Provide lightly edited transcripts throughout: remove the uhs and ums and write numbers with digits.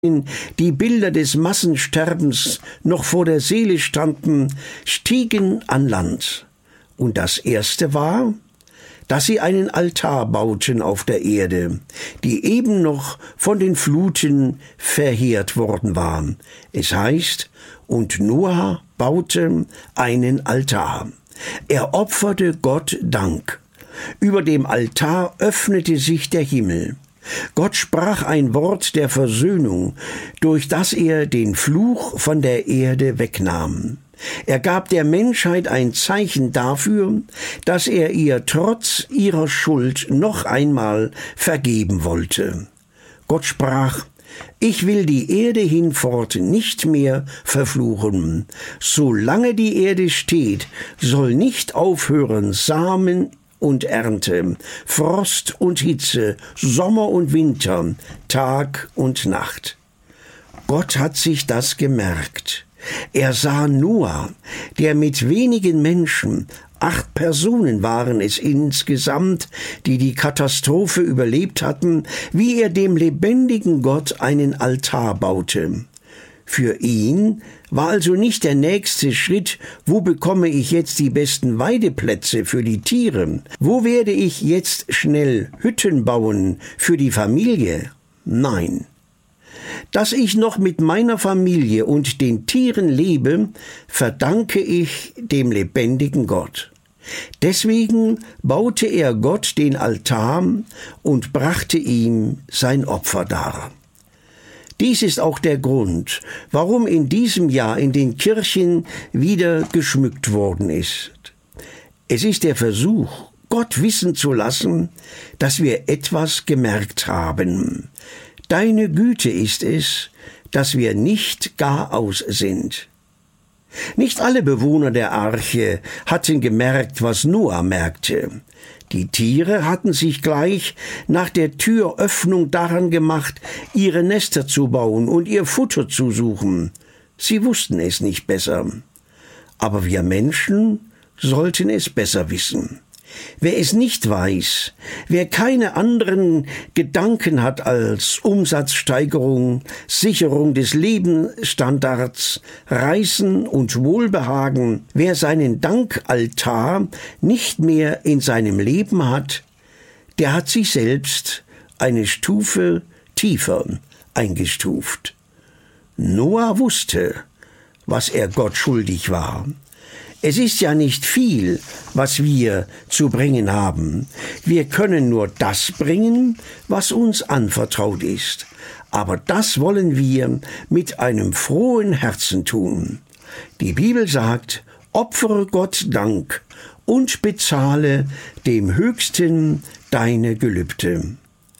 die Bilder des Massensterbens noch vor der Seele standen, stiegen an Land. Und das erste war, dass sie einen Altar bauten auf der Erde, die eben noch von den Fluten verheert worden war. Es heißt, und Noah baute einen Altar. Er opferte Gott Dank. Über dem Altar öffnete sich der Himmel. Gott sprach ein Wort der Versöhnung, durch das er den Fluch von der Erde wegnahm. Er gab der Menschheit ein Zeichen dafür, dass er ihr trotz ihrer Schuld noch einmal vergeben wollte. Gott sprach: Ich will die Erde hinfort nicht mehr verfluchen. Solange die Erde steht, soll nicht aufhören Samen und Ernte, Frost und Hitze, Sommer und Winter, Tag und Nacht. Gott hat sich das gemerkt. Er sah Noah, der mit wenigen Menschen, 8 Personen waren es insgesamt, die die Katastrophe überlebt hatten, wie er dem lebendigen Gott einen Altar baute. Für ihn war also nicht der nächste Schritt, wo bekomme ich jetzt die besten Weideplätze für die Tiere? Wo werde ich jetzt schnell Hütten bauen für die Familie? Nein. Dass ich noch mit meiner Familie und den Tieren lebe, verdanke ich dem lebendigen Gott. Deswegen baute er Gott den Altar und brachte ihm sein Opfer dar. Dies ist auch der Grund, warum in diesem Jahr in den Kirchen wieder geschmückt worden ist. Es ist der Versuch, Gott wissen zu lassen, dass wir etwas gemerkt haben. Deine Güte ist es, dass wir nicht gar aus sind. Nicht alle Bewohner der Arche hatten gemerkt, was Noah merkte. Die Tiere hatten sich gleich nach der Türöffnung daran gemacht, ihre Nester zu bauen und ihr Futter zu suchen. Sie wussten es nicht besser. Aber wir Menschen sollten es besser wissen. Wer es nicht weiß, wer keine anderen Gedanken hat als Umsatzsteigerung, Sicherung des Lebensstandards, Reisen und Wohlbehagen, wer seinen Dankaltar nicht mehr in seinem Leben hat, der hat sich selbst eine Stufe tiefer eingestuft. Noah wusste, was er Gott schuldig war. Es ist ja nicht viel, was wir zu bringen haben. Wir können nur das bringen, was uns anvertraut ist. Aber das wollen wir mit einem frohen Herzen tun. Die Bibel sagt, opfere Gott Dank und bezahle dem Höchsten deine Gelübde.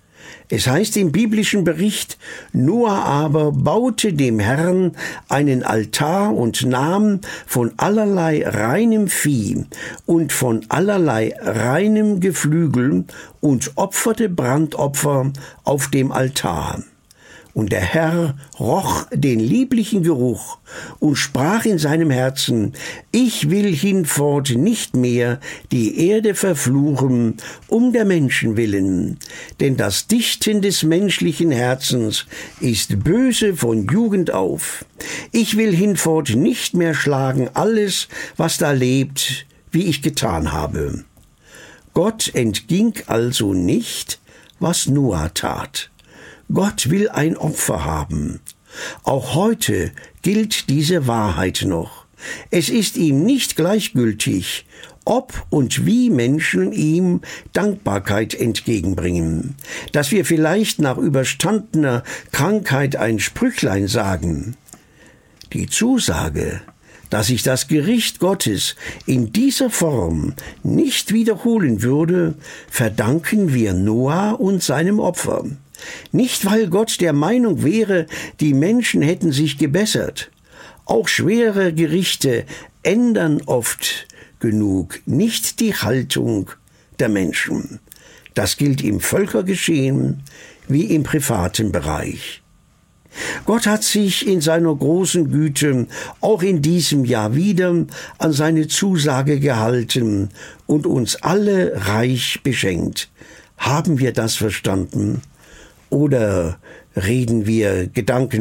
Es heißt im biblischen Bericht, Noah aber baute dem Herrn einen Altar und nahm von allerlei reinem Vieh und von allerlei reinem Geflügel und opferte Brandopfer auf dem Altar. Und der Herr roch den lieblichen Geruch und sprach in seinem Herzen, ich will hinfort nicht mehr die Erde verfluchen, um der Menschen willen, denn das Dichten des menschlichen Herzens ist böse von Jugend auf. Ich will hinfort nicht mehr schlagen alles, was da lebt, wie ich getan habe. Gott entging also nicht, was Noah tat. Gott will ein Opfer haben. Auch heute gilt diese Wahrheit noch. Es ist ihm nicht gleichgültig, ob und wie Menschen ihm Dankbarkeit entgegenbringen. Dass wir vielleicht nach überstandener Krankheit ein Sprüchlein sagen. Die Zusage, dass sich das Gericht Gottes in dieser Form nicht wiederholen würde, verdanken wir Noah und seinem Opfer. Nicht, weil Gott der Meinung wäre, die Menschen hätten sich gebessert. Auch schwere Gerichte ändern oft genug nicht die Haltung der Menschen. Das gilt im Völkergeschehen wie im privaten Bereich. Gott hat sich in seiner großen Güte auch in diesem Jahr wieder an seine Zusage gehalten und uns alle reich beschenkt. Haben wir das verstanden? Oder reden wir Gedanken